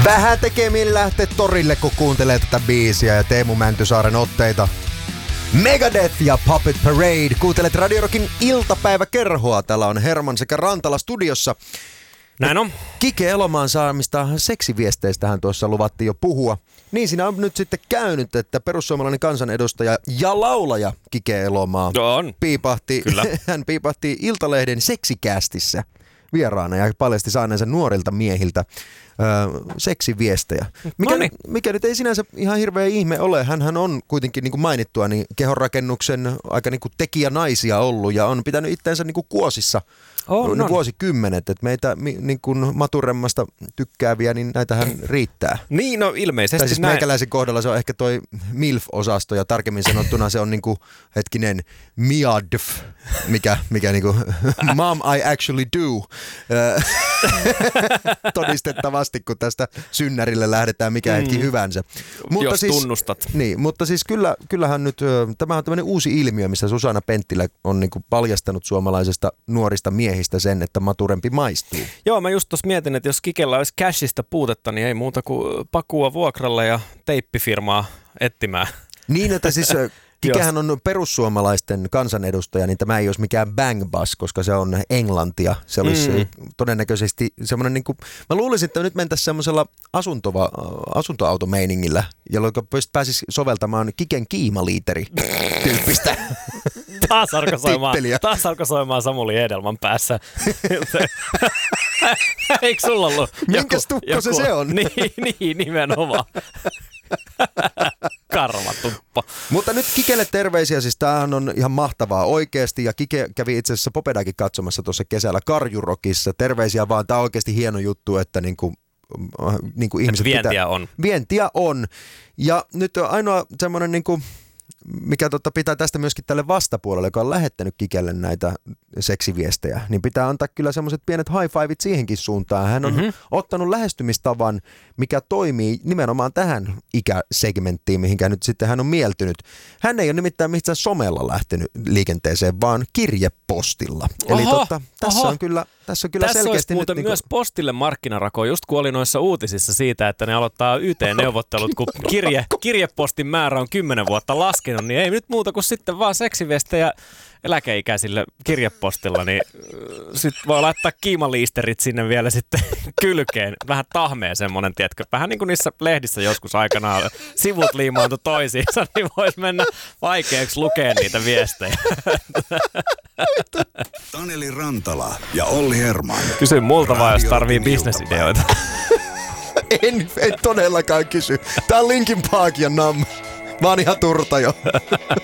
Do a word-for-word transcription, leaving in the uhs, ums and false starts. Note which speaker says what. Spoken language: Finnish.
Speaker 1: Vähän tekee mieli lähteä torille, kun kuuntelee tätä biisiä ja Teemu Mäntysaaren otteita. Megadeth ja Puppet Parade. Kuuntelet Radio Rockin iltapäiväkerhoa. Täällä on Herman sekä Rantala studiossa.
Speaker 2: Näin on.
Speaker 1: Kike Elomaan saamista seksiviesteistähän tuossa luvattiin jo puhua. Niin siinä on nyt sitten käynyt, että perussuomalainen kansanedustaja ja laulaja Kike Elomaa
Speaker 2: on.
Speaker 1: piipahti,
Speaker 2: Kyllä.
Speaker 1: hän piipahti Iltalehden seksikästissä vieraana ja paljasti saaneensa nuorilta miehiltä öö, seksiviestejä. Mikä,
Speaker 2: Noniin.
Speaker 1: mikä nyt ei sinänsä ihan hirveä ihme ole. Hänhän on kuitenkin niin kuin mainittua niin kehonrakennuksen aika niin kuin tekijänaisia ollut ja on pitänyt itseensä niin kuin kuosissa
Speaker 2: On,
Speaker 1: no,
Speaker 2: on.
Speaker 1: vuosikymmenet. Että meitä niin kuin maturemmasta tykkääviä, niin näitähän riittää.
Speaker 2: Niin, no ilmeisesti
Speaker 1: Tai siis
Speaker 2: näin.
Speaker 1: meikäläisen kohdalla se on ehkä toi MILF-osasto ja tarkemmin sanottuna se on niinku hetkinen miadf, mikä, mikä niinku mom I actually do todistettavasti, kun tästä synnärille lähdetään mikä hetki
Speaker 2: Mm.
Speaker 1: hyvänsä. Mutta
Speaker 2: Jos
Speaker 1: siis,
Speaker 2: tunnustat.
Speaker 1: niin, mutta siis kyllä, kyllähän nyt, tämä on tämmöinen uusi ilmiö, missä Susanna Penttilä on niinku paljastanut suomalaisesta nuorista miehistä sen, että maturempi maistuu.
Speaker 2: Joo, mä just tuossa mietin, että jos Kikellä olisi cashista puutetta, niin ei muuta kuin pakua vuokralle ja teippifirmaa etsimään.
Speaker 1: Niin, että siis Kikehän on perussuomalaisten kansanedustaja, niin tämä ei olisi mikään bang bus, koska se on englantia. Se olisi mm. todennäköisesti semmoinen, niin kuin, mä luulisin, että nyt mentäisiin semmoisella asuntova, asuntoautomeiningillä, jolloin pääsisi soveltamaan Kiken kiimaliiteri tyyppistä.
Speaker 2: Taas alkoi soimaan,
Speaker 1: titteliä.
Speaker 2: taas alkoi soimaan Samuli Edelman päässä. Eikö sulla ollut
Speaker 1: Minkäs tuppo se se on?
Speaker 2: Niin, niin nimenomaan. Karvatuppa.
Speaker 1: Mutta nyt Kikelle terveisiä, siis tämähän on ihan mahtavaa oikeasti ja Kike kävi itse asiassa Popedakin katsomassa tuossa kesällä Karjurokissa. Terveisiä vaan, tämä on oikeasti hieno juttu, että niinku, niinku ihmiset
Speaker 2: vientiä
Speaker 1: pitää,
Speaker 2: on.
Speaker 1: Vientiä on. Ja nyt ainoa semmoinen niinku, mikä totta pitää tästä myöskin tälle vastapuolelle, joka on lähettänyt Kikelle näitä seksiviestejä, niin pitää antaa kyllä semmoiset pienet high fiveit siihenkin suuntaan. Hän on mm-hmm. ottanut lähestymistavan, mikä toimii nimenomaan tähän ikäsegmenttiin, mihinkä nyt sitten hän on mieltynyt. Hän ei ole nimittäin mistään somella lähtenyt liikenteeseen, vaan kirjepostilla.
Speaker 2: Oho,
Speaker 1: Eli totta, tässä
Speaker 2: oho.
Speaker 1: on kyllä, tässä on kyllä
Speaker 2: Tässä
Speaker 1: selkeästi
Speaker 2: olisi muuten
Speaker 1: nyt
Speaker 2: myös
Speaker 1: niinku,
Speaker 2: postille markkinarako, just kun oli noissa uutisissa siitä, että ne aloittaa Y T-neuvottelut, kun kirje, kirjepostin määrä on kymmenen vuotta laskenut, niin ei nyt muuta kuin sitten vaan seksiviestejä eläkeikäisille kirjepostilla, niin sitten voi laittaa kiimaliisterit sinne vielä sitten kylkeen. Vähän tahmea semmoinen, tiedätkö? Vähän niin kuin niissä lehdissä joskus aikanaan sivut liimaantui toisiinsa, niin voisi mennä vaikeaksi lukea niitä viestejä.
Speaker 3: Taneli Rantala ja Olli Herman.
Speaker 2: Kysy multa vaan, jos
Speaker 3: Radio
Speaker 2: tarvii
Speaker 3: Rockin
Speaker 2: bisnesideoita.
Speaker 1: en, en todellakaan kysy. Tää on Linkin Park ja Nam. Mä oon ihan turta jo.